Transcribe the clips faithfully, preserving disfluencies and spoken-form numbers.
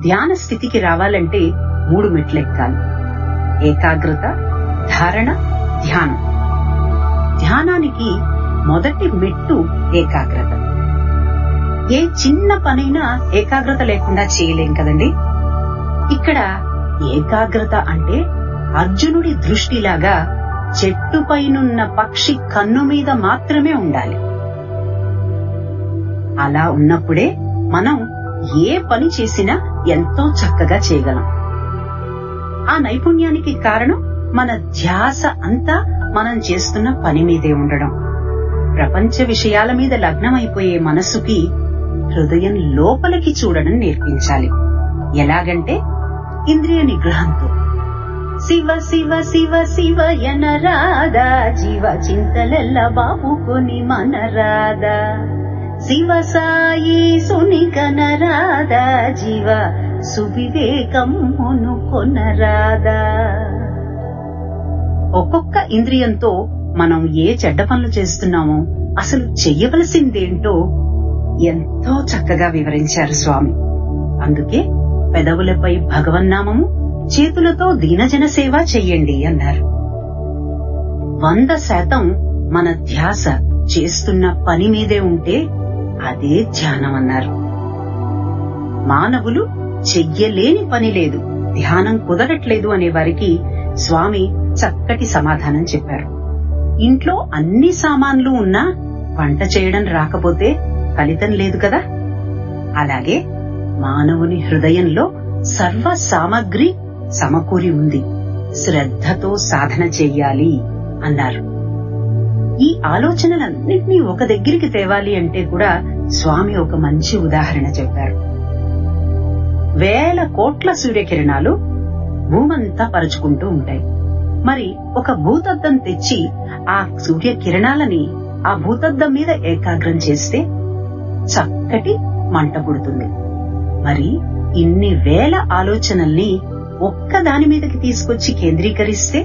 ధ్యాన స్థితికి రావాలంటే మూడు మెట్లెక్కాలి. ఏకాగ్రత, ధారణ, ధ్యానం. ధ్యానానికి మొదటి మెట్టు ఏకాగ్రత. ఏ చిన్న పనైనా ఏకాగ్రత లేకుండా చేయలేం కదండి. ఇక్కడ ఏకాగ్రత అంటే అర్జునుడి దృష్టిలాగా చెట్టుపైనున్న పక్షి కన్ను మీద మాత్రమే ఉండాలి. అలా ఉన్నప్పుడే మనం ఏ పని చేసినా ఎంతో చక్కగా చేయగలం. ఆ నైపుణ్యానికి కారణం మన ధ్యాస అంతా మనం చేస్తున్న పని మీదే ఉండడం. ప్రపంచ విషయాల మీద లగ్నమైపోయే మనసుకి హృదయం లోపలికి చూడడం నేర్పించాలి. ఎలాగంటే ఇంద్రియ నిగ్రహంతో. శివ శివ శివ శివ ఎనరాదా, జీవ చింతలెల్ల బాపుకొని మనరాదా, శివ సాయి సునికనరాదా, జీవ సువివేకమును కొనరాదా. ఒక్కొక్క ఇంద్రియంతో మనం ఏ చెడ్డ పనులు చేస్తున్నామో, అసలు చెయ్యవలసిందేంటో ఎంతో చక్కగా వివరించారు స్వామి. అందుకే పెదవులపై భగవన్నామము, చేతులతో దీనజన సేవ చెయ్యండి అన్నారు. వంద శాతం మన ధ్యాస చేస్తున్న పని మీదే ఉంటే అదే ధ్యానం అన్నారు. మానవులు చెయ్యలేని పని లేదు, ధ్యానం కుదరట్లేదు అనే వారికి స్వామి చక్కటి సమాధానం చెప్పారు. ఇంట్లో అన్ని సామాన్లు ఉన్నా వంట చేయడం రాకపోతే ఫలితం లేదు కదా. అలాగే మానవుని హృదయంలో సర్వ సామగ్రి సమకూరి ఉంది, శ్రద్ధతో సాధన చెయ్యాలి అన్నారు. ఈ ఆలోచనలన్నింటినీ ఒక దగ్గరికి తేవాలి అంటే కూడా స్వామి ఒక మంచి ఉదాహరణ చెప్పారు. వేల కోట్ల సూర్యకిరణాలు భూమంతా పరుచుకుంటూ ఉంటాయి. మరి ఒక భూతద్దం తెచ్చి ఆ సూర్యకిరణాలని ఆ భూతద్దం మీద ఏకాగ్రం చేస్తే చక్కటి మంట పుడుతుంది. మరి ఇన్ని వేల ఆలోచనల్ని ఒక్క దాని మీదకి తీసుకొచ్చి కేంద్రీకరిస్తే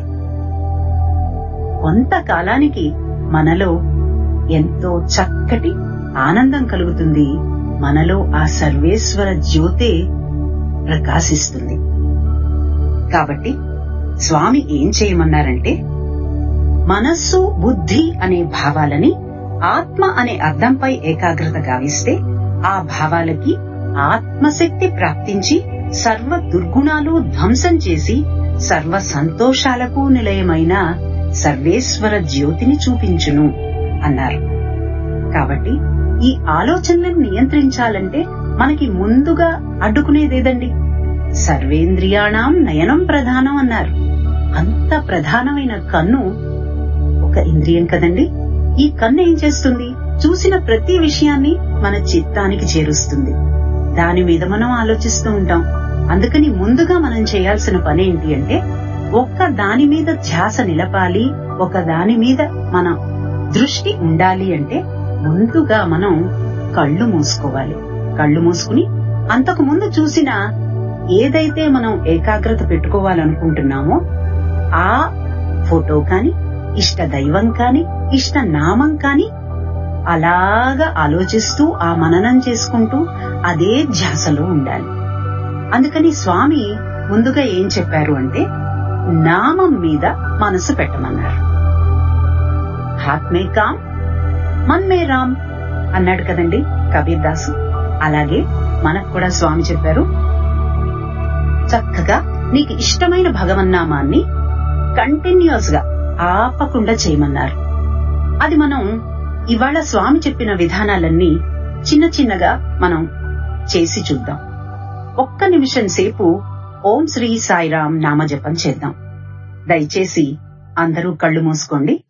కొంతకాలానికి మనలో ఎంతో చక్కటి ఆనందం కలుగుతుంది. మనలో ఆ సర్వేశ్వర జ్యోతే ప్రకాశిస్తుంది. కాబట్టి స్వామి ఏం చేయమన్నారంటే, మనస్సు, బుద్ధి అనే భావాలని ఆత్మ అనే అర్థంపై ఏకాగ్రత గావిస్తే ఆ భావాలకి ఆత్మశక్తి ప్రాప్తించి సర్వ దుర్గుణాలు ధ్వంసం చేసి సర్వ సంతోషాలకు నిలయమైన సర్వేశ్వర జ్యోతిని చూపించును అన్నారు. కాబట్టి ఈ ఆలోచనలను నియంత్రించాలంటే మనకి ముందుగా అడ్డుకునేదేదండి? సర్వేంద్రియాణం నయనం ప్రధానం అన్నారు. అంత ప్రధానమైన కన్ను ఒక ఇంద్రియం కదండి. ఈ కన్ను ఏం చేస్తుంది? చూసిన ప్రతి విషయాన్ని మన చిత్తానికి చేరుస్తుంది. దాని మీద మనం ఆలోచిస్తూ ఉంటాం. అందుకని ముందుగా మనం చేయాల్సిన పని ఏంటి అంటే, ఒక్క దాని మీద ధ్యాస నిలపాలి, ఒక దాని మీద మన దృష్టి ఉండాలి అంటే ముందుగా మనం కళ్ళు మూసుకోవాలి. కళ్ళు మూసుకుని అంతకు ముందు చూసిన ఏదైతే మనం ఏకాగ్రత పెట్టుకోవాలనుకుంటున్నామో ఆ ఫోటో కాని, ఇష్ట దైవం కాని, ఇష్ట నామం కాని అలాగా ఆలోచిస్తూ ఆ మననం చేసుకుంటూ అదే ధ్యాసలో ఉండాలి. అందుకని స్వామి ముందుగా ఏం చెప్పారు అంటే, నామం మీద మనసు పెట్టమన్నారు. హాత్ మే కామ్ మన్ మే రామ్ అన్నాడు కదండి కబీర్ దాసు. అలాగే మనకు కూడా స్వామి చెప్పారు, చక్కగా నీకు ఇష్టమైన భగవన్నామాన్ని కంటిన్యూస్ గా ఆపకుండా చేయమన్నారు. అది మనం ఇవాళ స్వామి చెప్పిన విధానాలన్నీ చిన్న చిన్నగా మనం చేసి చూద్దాం. ఒక్క నిమిషం సేపు ఓం శ్రీ సాయిరాం నామజపం చేద్దాం. దయచేసి అందరూ కళ్ళు మూసుకోండి.